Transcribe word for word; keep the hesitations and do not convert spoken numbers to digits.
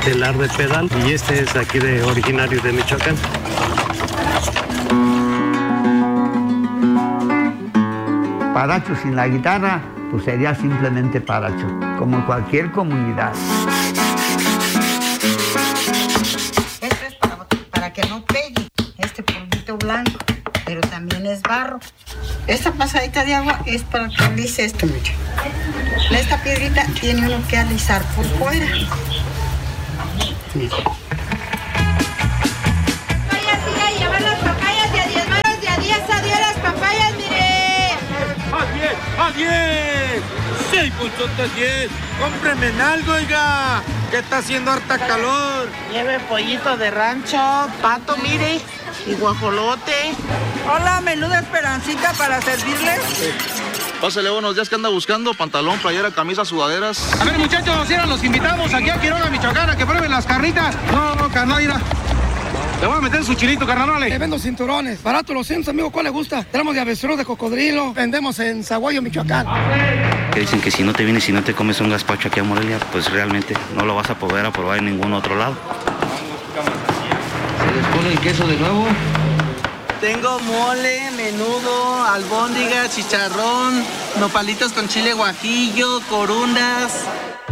telar de pedal, y este es aquí de originario de Michoacán. Paracho sin la guitarra, pues sería simplemente Paracho, como cualquier comunidad. Esto es para, para que no pegue este polvito blanco, pero también es barro. Esta pasadita de agua es para que alise esto mucho. Esta piedrita tiene uno que alisar por fuera. Mira. Papayas, siga a llevar las papayas de a diez manos, de a diez a diez las papayas, mire. ¡A diez! ¡A diez! ¡Sí, pulsote diez! ¡Cómpreme algo, oiga! Que está haciendo harta calor. Lleve pollito de rancho, pato, mire, y guajolote. Hola, menuda Esperancita para servirles. Pásale, buenos días, ¿qué anda buscando? Pantalón, playera, camisa, sudaderas. A ver, muchachos, si los invitamos aquí a Quiroga, Michoacán, a que prueben las carnitas. No, no, carnal, mira. Le voy a meter su chilito, carnal, vale. Te vendo cinturones, barato los cientos, amigo, ¿cuál le gusta? Tenemos de avestruz, de cocodrilo, vendemos en Zaguayo, Michoacán. Que dicen que si no te vienes, si no te comes un gazpacho aquí a Morelia, pues realmente no lo vas a poder probar en ningún otro lado. ¿Se les pone el queso de nuevo? Tengo mole, menudo, albóndigas, chicharrón, nopalitos con chile guajillo, corundas.